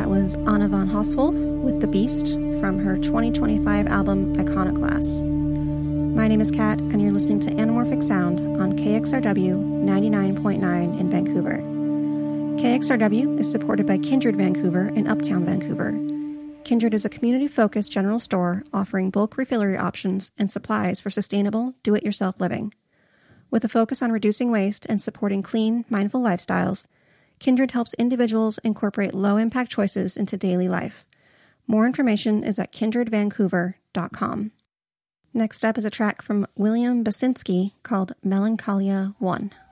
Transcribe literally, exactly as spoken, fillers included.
That was Anna von Hauswolf with The Beast from her twenty twenty-five album Iconoclast. My name is Kat, and you're listening to Anamorphic Sound on K X R W ninety-nine point nine in Vancouver. K X R W is supported by Kindred Vancouver in Uptown Vancouver. Kindred is a community-focused general store offering bulk refillery options and supplies for sustainable, do-it-yourself living. With a focus on reducing waste and supporting clean, mindful lifestyles, Kindred helps individuals incorporate low-impact choices into daily life. More information is at kindred vancouver dot com. Next up is a track from William Basinski called Melancholia one.